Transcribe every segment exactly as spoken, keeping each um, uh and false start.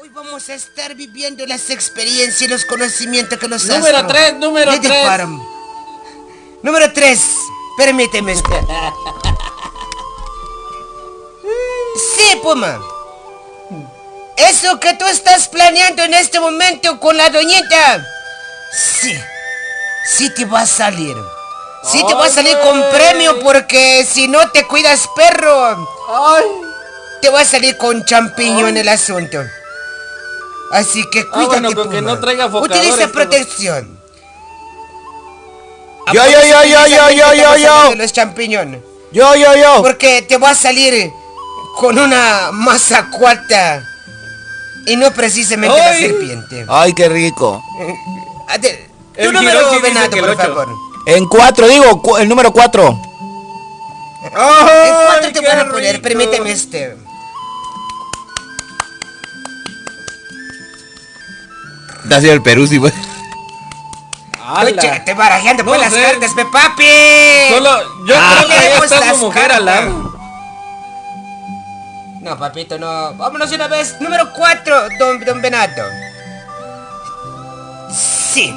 vamos a estar viviendo las experiencias y los conocimientos que nos Número astros tres, número le tres. deparan. Número tres, permíteme usted. Sí, Puma. Eso que tú estás planeando en este momento con la doñita, sí, sí te va a salir. Sí te va a salir con premio, porque si no te cuidas, perro, Ay. te va a salir con champiñón en el asunto. Así que Ah, cuídate, bueno, con que Puma. no traiga focadores, Utiliza pero- protección. Yo, yo, yo, yo, yo, yo, yo, yo. Los champiñones. Yo, yo, yo. Porque te va a salir con una masa cuarta y no precisamente la ¡Ay! serpiente. Ay, qué rico. Ade- Tu El número, Hiroshi dice Venato, que el por ocho. favor. En cuatro, digo, cu- el número cuatro. En cuatro te qué van a poner, rico. permíteme este. Nació el Perú, sí, pues. Oye, ¡Hala! te barajeando por No las sé. cartas, pe papi. Solo, yo Ah, creo que ahí leemos está las su mujer al cartas. lado. No, papito, no. Vámonos de una vez. Número cuatro, don, don Venato. Sí.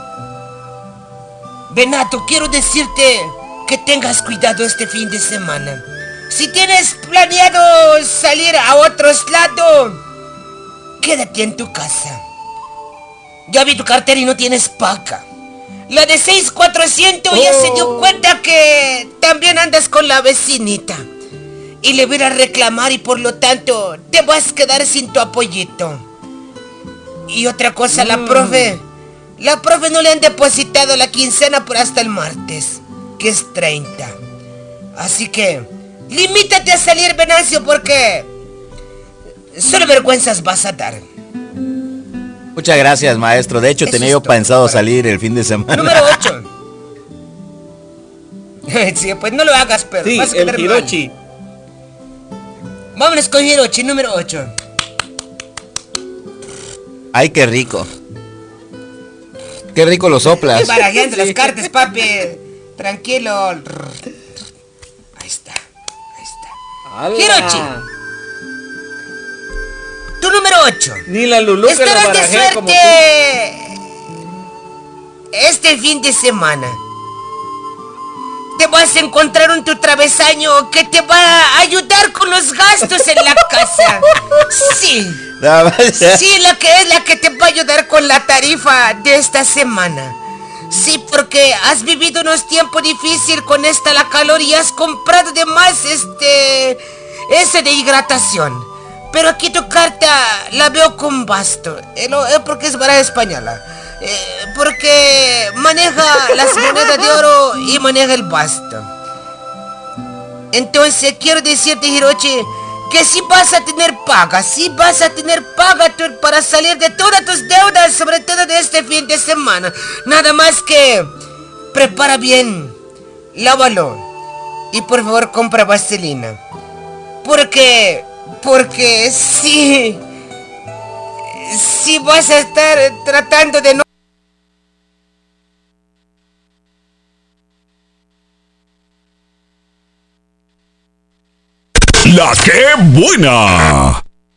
Venato, quiero decirte que tengas cuidado este fin de semana. Si tienes planeado salir a otros lados, quédate en tu casa. Ya vi tu cartera y no tienes paca. La de seis cuatrocientos ya se dio cuenta que también andas con la vecinita. Y le voy a ir a reclamar y por lo tanto te vas a quedar sin tu apoyito. Y otra cosa, la profe, la profe no le han depositado la quincena por hasta el martes, que es treinta. Así que, limítate a salir, Venancio, porque solo vergüenzas vas a dar. Muchas gracias, maestro. De hecho, Eso tenía es yo todo pensado para- salir el fin de semana. Número ocho. Sí, pues no lo hagas, pero Sí, vas a el quedar mal. Hiroshi. Vámonos con Hiroshi, número ocho. Ay, qué rico. Qué rico lo soplas. Barajeando las cartas, papi. Tranquilo. Ahí está. Ahí está. ¡Hala! Hiroshi. Tu número ocho. Ni la Lulú que la Estarás de barajea como tú. suerte este fin de semana. Te vas a encontrar un tu travesaño que te va a ayudar con los gastos en la casa. Sí. Nada más. Sí, la que es la que te va a ayudar con la tarifa de esta semana. Sí, porque has vivido unos tiempos difíciles con esta la calor y has comprado de más este ese de hidratación. Pero aquí tu carta la veo con basto. Eh, no, eh, porque es baraja española. Eh, porque maneja las monedas de oro y maneja el basto. Entonces quiero decirte, Hiroshi, que si vas a tener paga, si vas a tener paga tú- para salir de todas tus deudas, sobre todo de este fin de semana. Nada más que prepara bien, lávalo y por favor compra vaselina. Porque, porque sí, sí vas a estar tratando de no... La que buena.